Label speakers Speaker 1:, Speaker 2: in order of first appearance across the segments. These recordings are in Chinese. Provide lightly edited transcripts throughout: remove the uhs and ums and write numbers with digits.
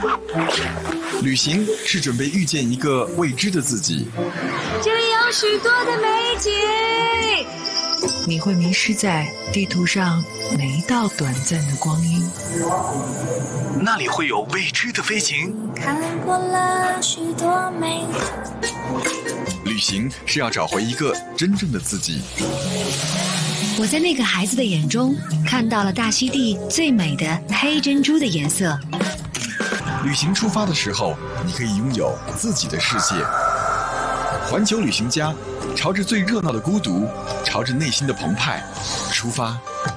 Speaker 1: 旅行是准备遇见一个未知的自己，
Speaker 2: 这里有许多的美景，
Speaker 3: 你会迷失在地图上每一道短暂的光阴。
Speaker 1: 那里会有未知的飞行。
Speaker 2: 看过了许多美景，
Speaker 1: 旅行是要找回一个真正的自己。
Speaker 3: 我在那个孩子的眼中看到了大溪地最美的黑珍珠的颜色。
Speaker 1: 旅行出发的时候，你可以拥有自己的世界。环球旅行家，朝着最热闹的孤独，朝着内心的澎湃出发。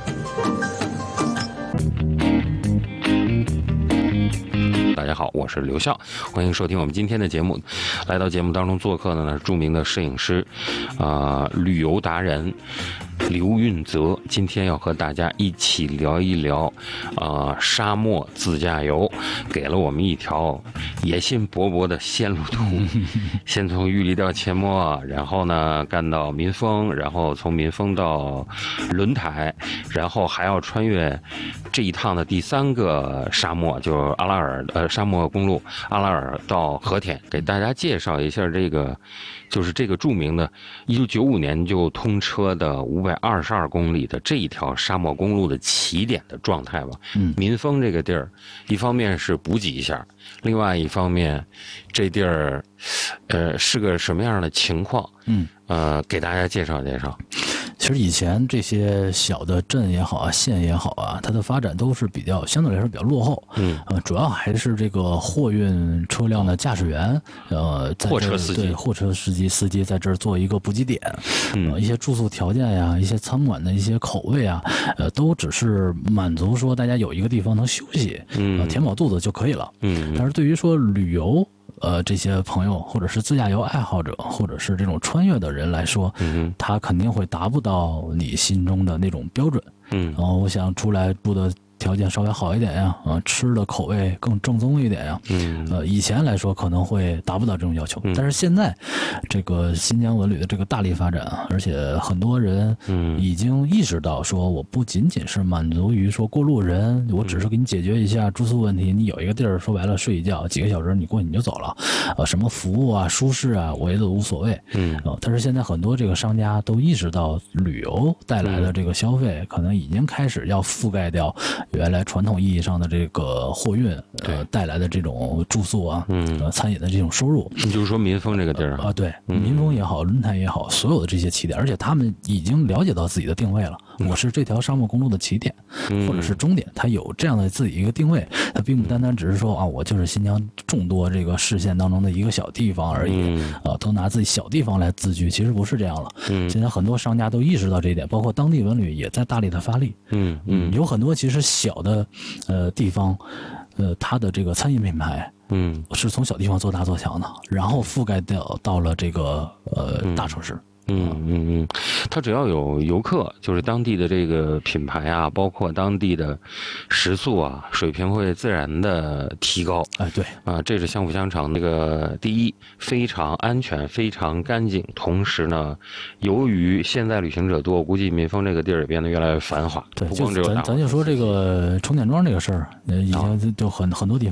Speaker 4: 大家好，我是刘笑，欢迎收听我们今天的节目。来到节目当中做客的呢是著名的摄影师，旅游达人刘运泽，今天要和大家一起聊一聊沙漠自驾游，给了我们一条野心勃勃的线路图。先从玉里调阡陌，然后呢干到民丰，然后从民丰到轮台，然后还要穿越这一趟的第三个沙漠，就是阿拉尔沙漠公路阿拉尔到和田，给大家介绍一下这个就是这个著名的1995年就通车的522公里的这一条沙漠公路的起点的状态吧。民丰这个地儿，一方面是补给一下，另外一方面这地儿是个什么样的情况？给大家介绍介绍。
Speaker 5: 其实以前这些小的镇也好啊，县也好啊，它的发展都是相对来说比较落后。主要还是这个货运车辆的驾驶员，在
Speaker 4: 货车司机，
Speaker 5: 对，货车司机在这儿做一个补给点。一些住宿条件呀，一些餐馆的一些口味啊，都只是满足说大家有一个地方能休息，填饱肚子就可以了。但是对于说旅游，这些朋友或者是自驾游爱好者，或者是这种穿越的人来说，他肯定会达不到你心中的那种标准。然后我想出来住的条件稍微好一点呀，吃的口味更正宗一点呀，以前来说可能会达不到这种要求，但是现在这个新疆文旅的这个大力发展啊，而且很多人已经意识到说，我不仅仅是满足于说过路人，我只是给你解决一下住宿问题，你有一个地儿说白了睡一觉，几个小时你过去你就走了，什么服务啊、舒适啊，我也都无所谓。但是现在很多这个商家都意识到旅游带来的这个消费，可能已经开始要覆盖掉原来传统意义上的这个货运带来的这种住宿啊，餐饮的这种收入。
Speaker 4: 你就是说民丰这个地儿啊？
Speaker 5: 对，民丰也好，轮台也好，所有的这些起点，而且他们已经了解到自己的定位了。我是这条沙漠公路的起点，或者是终点，他有这样的自己一个定位，他并不单单只是说啊，我就是新疆众多这个市县当中的一个小地方而已，都拿自己小地方来自居，其实不是这样了。现在很多商家都意识到这一点，包括当地文旅也在大力的发力。有很多其实小的地方，它的这个餐饮品牌，是从小地方做大做强的，然后覆盖到了这个大城市。
Speaker 4: 它只要有游客，就是当地的这个品牌啊，包括当地的食宿啊，水平会自然的提高。
Speaker 5: 对
Speaker 4: 这是相辅相成。那个第一，非常安全，非常干净，同时呢，由于现在旅行者多，我估计民丰这个地儿也变得越来越繁华。
Speaker 5: 对，
Speaker 4: 不光只有
Speaker 5: 咱就说这个充电桩这个事儿，以前就很多地方。